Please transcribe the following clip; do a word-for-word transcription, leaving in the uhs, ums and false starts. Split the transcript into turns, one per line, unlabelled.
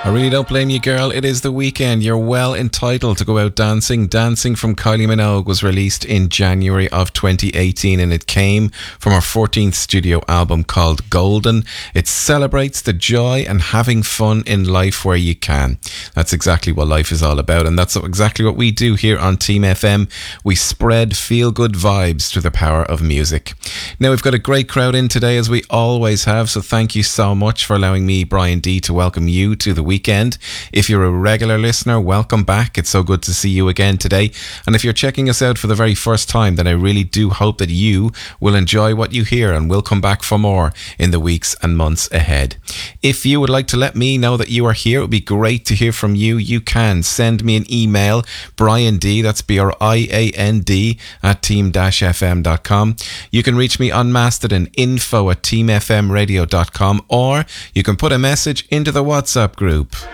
I really don't blame you, girl. It is the weekend. You're well entitled to go out dancing. Dancing from Kylie Minogue was released in January of twenty eighteen, and it came from her fourteenth studio album called Golden. It celebrates the joy and having fun in life where you can. That's exactly what life is all about, and that's exactly what we do here on Team F M. We spread feel-good vibes through the power of music. Now, we've got a great crowd in today, as we always have, so thank you so much for allowing me, Brian D, to welcome you to the weekend. If you're a regular listener, welcome back. It's so good to see you again today. And if you're checking us out for the very first time, then I really do hope that you will enjoy what you hear and will come back for more in the weeks and months ahead. If you would like to let me know that you are here, it would be great to hear from you. You can send me an email, Brian D, that's B R I A N D, at team dash f m dot com. You can reach me on Mastodon, info at team f m radio dot com, or you can put a message into the WhatsApp group.